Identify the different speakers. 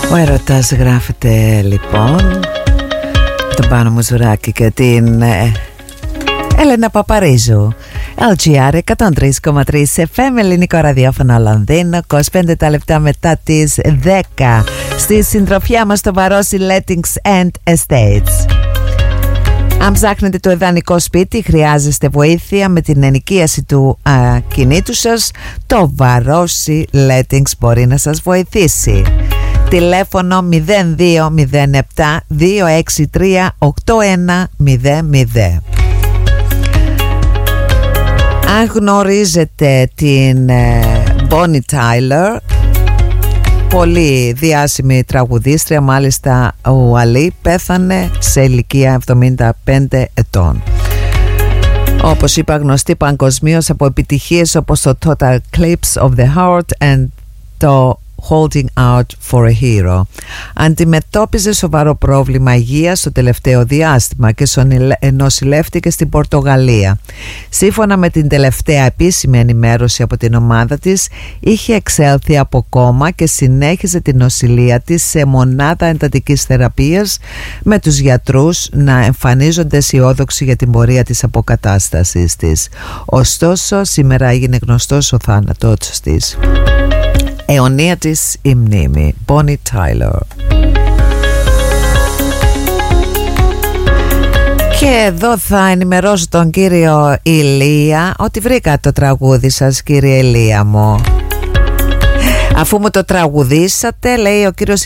Speaker 1: Ο έρωτας γράφεται λοιπόν τον Πάνο Μουζουράκη και την Έλενα Παπαρίζου. LGR 103,3 FM, ελληνικό ραδιόφωνο Λονδίνο, 25 τα λεπτά μετά τις 10. Στη συντροφιά μας στο Βαρόσι Lettings and Estates. Αν ψάχνετε το ιδανικό σπίτι, χρειάζεστε βοήθεια με την ενοικίαση του ακινήτου σας, το Βαρόσι Lettings μπορεί να σας βοηθήσει. Τηλέφωνο 0207 263 8100. Αν γνωρίζετε την Bonnie Tyler, πολύ διάσημη τραγουδίστρια, μάλιστα ο Αλή πέθανε σε ηλικία 75 ετών. Όπως είπα, γνωστή παγκοσμίως από επιτυχίες όπως το Total Eclipse of the Heart and το Holding Out for a Hero. Αντιμετώπιζε σοβαρό πρόβλημα υγείας στο τελευταίο διάστημα και νοσηλεύτηκε στην Πορτογαλία. Σύμφωνα με την τελευταία επίσημη ενημέρωση από την ομάδα της, είχε εξέλθει από κόμμα και συνέχιζε την νοσηλεία της σε μονάδα εντατικής θεραπείας, με τους γιατρούς να εμφανίζονται αισιόδοξοι για την πορεία της αποκατάστασης της. Ωστόσο, σήμερα έγινε γνωστός ο θάνατος της. Αιωνία της η μνήμη. Bonnie Tyler. Και εδώ θα ενημερώσω τον κύριο Ηλία ότι βρήκα το τραγούδι σας, κύριε Ηλία μου. Αφού μου το τραγουδήσατε, λέει ο κύριος